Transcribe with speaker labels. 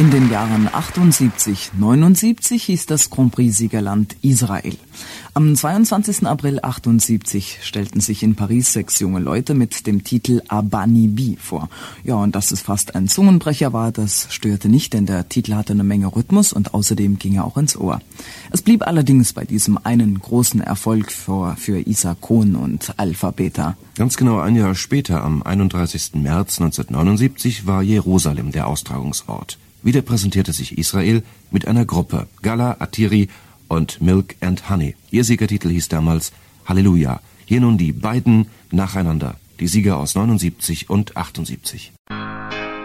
Speaker 1: In den Jahren 78, 79 hieß das Grand Prix-Siegerland Israel. Am 22. April 78 stellten sich in Paris 6 junge Leute mit dem Titel Abanibi vor. Ja, und dass es fast ein Zungenbrecher war, das störte nicht, denn der Titel hatte eine Menge Rhythmus und außerdem ging er auch ins Ohr. Es blieb allerdings bei diesem einen großen Erfolg für Isa Kohn und Alpha Beta.
Speaker 2: Ganz genau ein Jahr später, am 31. März 1979, war Jerusalem der Austragungsort. Wieder präsentierte sich Israel mit einer Gruppe, Gala, Atiri und Milk and Honey. Ihr Siegertitel hieß damals Halleluja. Hier nun die beiden nacheinander, die Sieger aus 79 und 78.